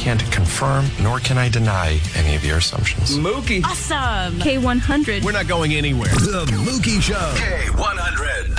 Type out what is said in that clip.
can't confirm nor can I deny any of your assumptions. Mookie. Awesome. K100. We're not going anywhere. The Mookie Show. K100.